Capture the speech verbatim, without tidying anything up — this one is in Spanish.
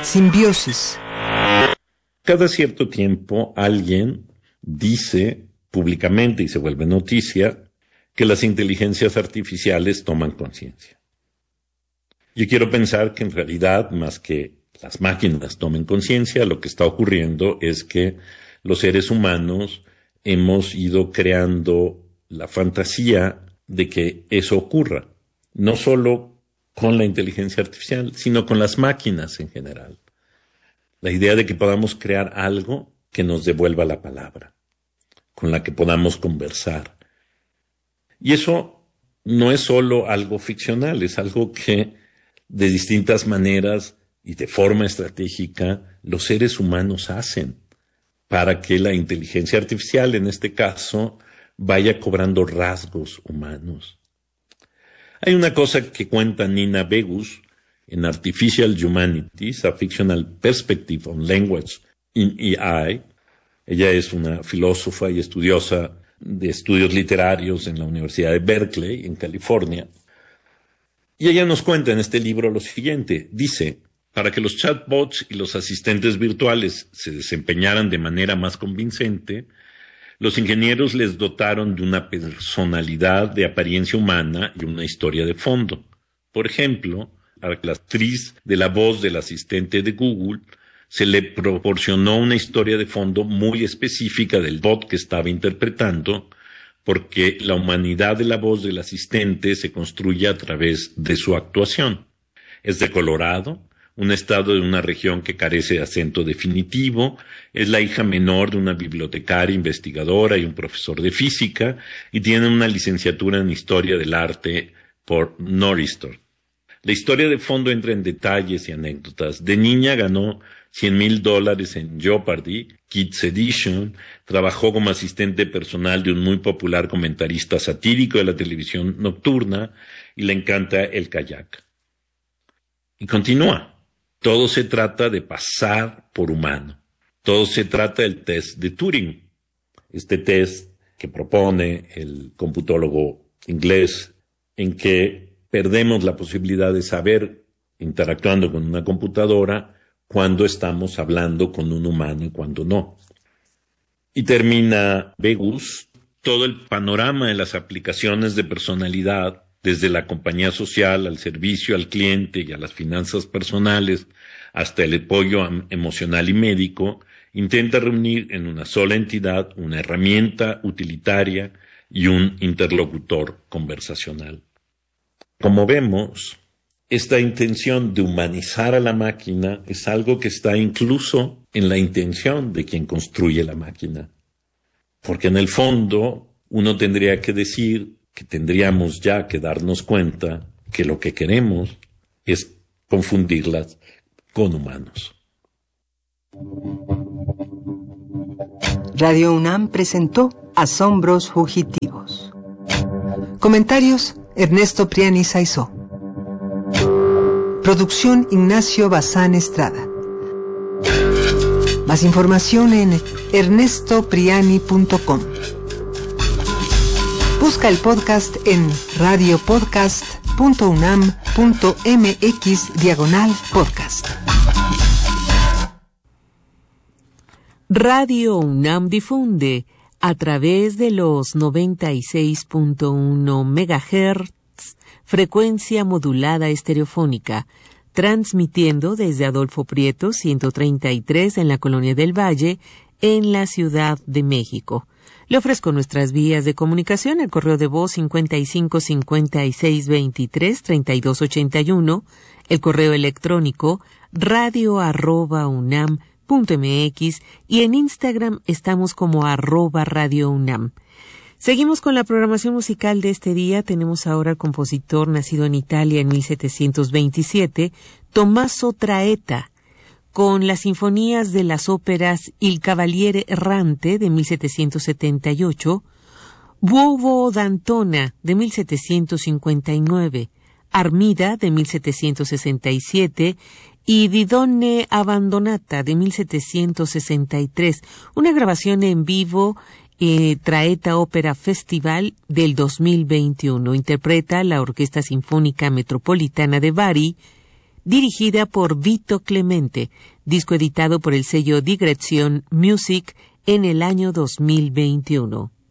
Simbiosis. Cada cierto tiempo alguien dice públicamente y se vuelve noticia que las inteligencias artificiales toman conciencia. Yo quiero pensar que en realidad, más que las máquinas tomen conciencia, lo que está ocurriendo es que los seres humanos hemos ido creando la fantasía de que eso ocurra, no solo con la inteligencia artificial, sino con las máquinas en general. La idea de que podamos crear algo que nos devuelva la palabra, con la que podamos conversar. Y eso no es solo algo ficcional, es algo que de distintas maneras y de forma estratégica los seres humanos hacen para que la inteligencia artificial, en este caso, vaya cobrando rasgos humanos. Hay una cosa que cuenta Nina Begus en Artificial Humanities, A Fictional Perspective on Language in A I. Ella es una filósofa y estudiosa de estudios literarios en la Universidad de Berkeley, en California. Y ella nos cuenta en este libro lo siguiente. Dice, para que los chatbots y los asistentes virtuales se desempeñaran de manera más convincente, los ingenieros les dotaron de una personalidad de apariencia humana y una historia de fondo. Por ejemplo, a la actriz de la voz del asistente de Google se le proporcionó una historia de fondo muy específica del bot que estaba interpretando, porque la humanidad de la voz del asistente se construye a través de su actuación. Es de Colorado, un estado de una región que carece de acento definitivo, es la hija menor de una bibliotecaria investigadora y un profesor de física, y tiene una licenciatura en Historia del Arte por Northeastern. La historia de fondo entra en detalles y anécdotas. De niña ganó cien mil dólares en Jeopardy, Kids Edition, trabajó como asistente personal de un muy popular comentarista satírico de la televisión nocturna y le encanta el kayak. Y continúa. Todo se trata de pasar por humano. Todo se trata del test de Turing. Este test que propone el computólogo inglés en que perdemos la posibilidad de saber, interactuando con una computadora, cuando estamos hablando con un humano y cuando no. Y termina Begus, todo el panorama de las aplicaciones de personalidad, desde la compañía social al servicio al cliente y a las finanzas personales, hasta el apoyo emocional y médico, intenta reunir en una sola entidad una herramienta utilitaria y un interlocutor conversacional. Como vemos, esta intención de humanizar a la máquina es algo que está incluso en la intención de quien construye la máquina. Porque en el fondo uno tendría que decir que tendríamos ya que darnos cuenta que lo que queremos es confundirlas con humanos. Radio UNAM presentó Asombros Fugitivos. Comentarios: Ernesto Priani Saizó. Producción: Ignacio Bazán Estrada. Más información en ernesto priani punto com. Busca el podcast en radiopodcast punto unam punto mx diagonal podcast. Radio UNAM difunde a través de los noventa y seis punto uno megahertz, frecuencia modulada estereofónica, transmitiendo desde Adolfo Prieto ciento treinta y tres en la Colonia del Valle, en la Ciudad de México. Le ofrezco nuestras vías de comunicación: el correo de voz cincuenta y cinco cincuenta y seis veintitrés treinta y dos ochenta y uno, el correo electrónico radio arroba unam punto mx, y en Instagram estamos como arroba radio unam. Seguimos con la programación musical de este día. Tenemos ahora al compositor nacido en Italia en mil setecientos veintisiete, Tommaso Traetta, con las sinfonías de las óperas Il Cavaliere Errante de mil setecientos setenta y ocho, Buovo d'Antona de mil setecientos cincuenta y nueve, Armida de mil setecientos sesenta y siete y Di Donne Abbandonata de mil setecientos sesenta y tres, una grabación en vivo eh, Traetta Ópera Festival del dos mil veintiuno. Interpreta la Orquesta Sinfónica Metropolitana de Bari, dirigida por Vito Clemente, disco editado por el sello Digression Music en el año dos mil veintiuno.